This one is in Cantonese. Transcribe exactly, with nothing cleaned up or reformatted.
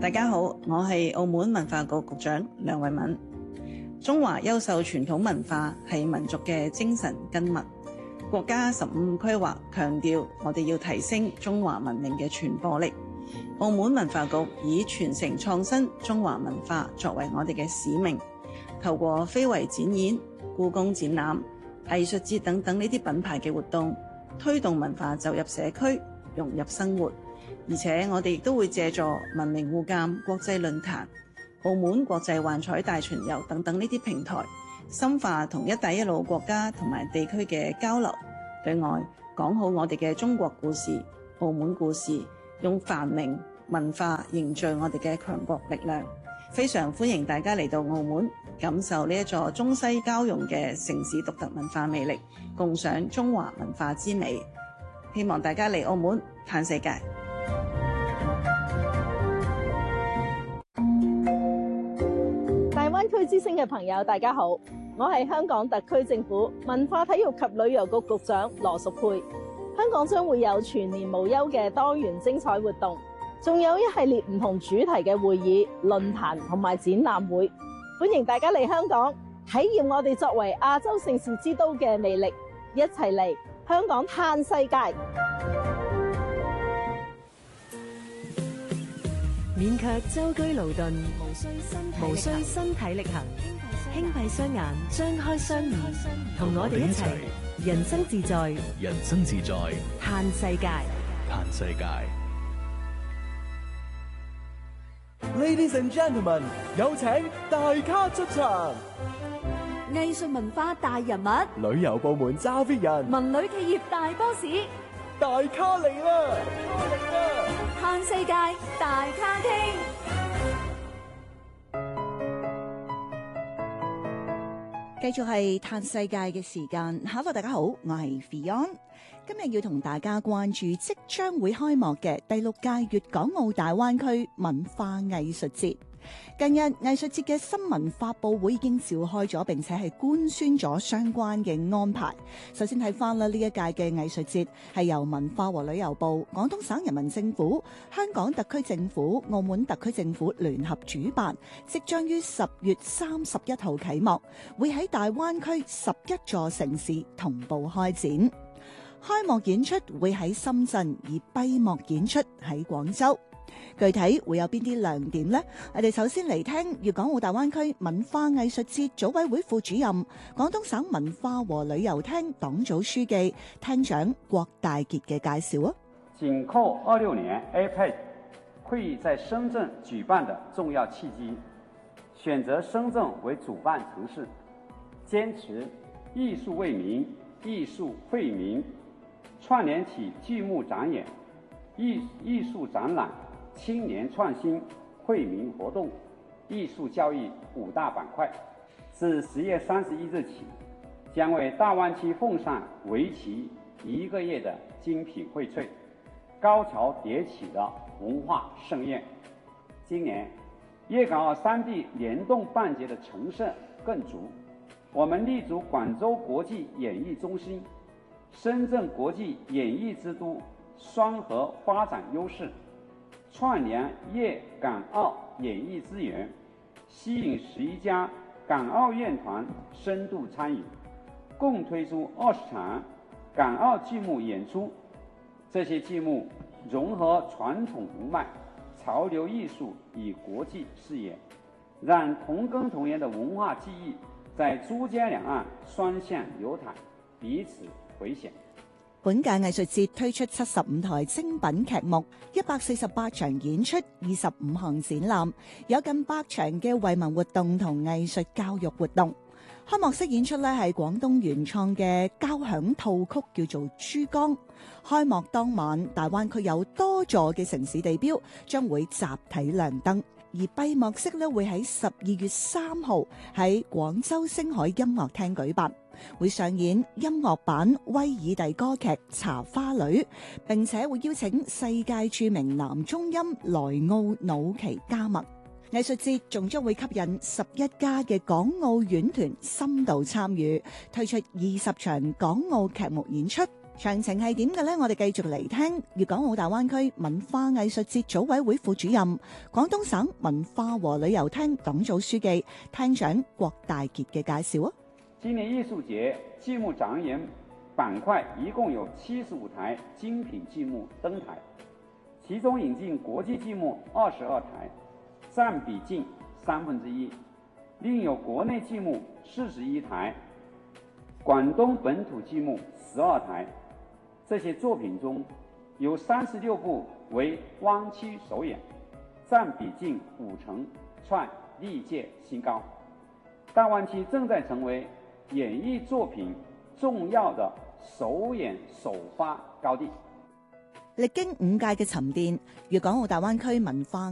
大家好，我係澳門文化局局長梁慧敏。中華優秀傳統文化係民族嘅精神根脈。國家十五規劃強調，我哋要提升中華文明嘅傳播力。澳門文化局以傳承創新中華文化作為我哋嘅使命，透過非遺展演、故宮展覽、藝術節等等呢啲品牌嘅活動，推動文化走入社區，融入生活。而且我哋亦都會借助文明互鑒國際論壇、澳門國際幻彩大巡遊等等呢啲平台，深化同一帶一路國家同埋地區嘅交流，對外講好我哋嘅中國故事、澳門故事，用繁榮文化凝聚我哋嘅強國力量。非常歡迎大家嚟到澳門，感受呢一座中西交融嘅城市獨特文化魅力，共賞中華文化之美。希望大家嚟澳門嘆世界。 大灣區之星嘅朋友，大家好，我係香港特區政府文化體育及旅遊局局長羅淑佩。香港將會有全年無休嘅多元精彩活動，仲有一系列唔同主題嘅會議、論壇同埋展覽會，歡迎大家嚟香港體驗我哋作為亞洲盛事之都嘅魅力，一齊嚟香港嘆世界。 免卻舟車勞頓，無需身體力行，輕閉雙眼，張開雙耳，同我哋一齊人生自在， 人生自在， 嘆世界， 嘆世界。 Ladies and gentlemen， 有請大咖出場。 藝術文化大人物， 旅遊部門揸 fit 人， 文旅企業大 boss， 大咖嚟啦！嚟啦！ 嘆世界大咖傾。 繼續係嘆世界嘅時間。Hello，大家好，我係 Fion。今日要同大家關注即將會開幕嘅第六屆粵港澳大灣區文化藝術節。近日藝術節嘅新聞發佈會已經召開咗，並且係官宣咗相關嘅安排。首先睇翻啦，呢一屆嘅藝術節係由文化和旅遊部、廣東省人民政府、香港特區政府、澳門特區政府聯合主辦，即將於十月三十一號啟幕，會喺大灣區十一座城市同步開展。開幕演出會喺深圳，而閉幕演出喺廣州。具體會有邊啲亮點呢？我哋首先嚟聽粵港澳大灣區文化藝術節組委會副主任、廣東省文化和旅遊廳黨組書記、廳長郭大傑嘅介紹啊。 緊扣二六年 A P E C 會議在深圳舉辦的重要契機，選擇深圳為主辦城市，堅持藝術為民、藝術惠民，串聯起劇目展演、藝藝術展覽、青年創新、惠民活動、藝術教育五大板塊，自十月三十一日起，將為大灣區奉上為期一個月的精品薈萃、高潮迭起的文化盛宴。今年，粵港澳三地聯動辦節的成色更足，我們立足廣州國際演藝中心、深圳國際演藝之都雙核發展優勢，串聯粵港澳演藝資源，吸引十一家港澳院團深度參與，共推出二十場港澳劇目演出。這些劇目融合傳統文脈、潮流藝術與國際視野，讓同根同源的文化記憶在珠江兩岸雙向流淌，彼此回響。 本屆藝術節推出七十五台精品劇目，一百四十八場演出，二十五項展覽，有近百場嘅惠民活動同藝術教育活動。開幕式演出咧係廣東原創嘅交響套曲，叫做《珠江》。開幕當晚，大灣區有多座嘅城市地標將會集體亮燈，而閉幕式咧會喺十二月三號喺廣州星海音樂廳舉辦。會上演音樂版威爾第歌劇《茶花女》，並且會邀請世界著名男中音萊奧努奇加盟。藝術節仲將會吸引十一家嘅港澳院團深度參與，推出二十場港澳劇目演出。 詳情係點嘅呢？我哋繼續嚟聽粵港澳大灣區文化藝術節組委會副主任、廣東省文化和旅遊廳黨組書記、廳長郭大傑嘅介紹啊！ 今年藝術節劇目展演板塊一共有七十五台精品劇目登台，其中引進國際劇目二十二台，佔比近三分之一，另有國內劇目四十一台，廣東本土劇目十二台。這些作品中，有三十六部為灣區首演，佔比近五成，創歷屆新高。大灣區正在成為演藝作品重要的首演首發高地。 歷經五屆嘅沉澱，粵港澳大灣區文化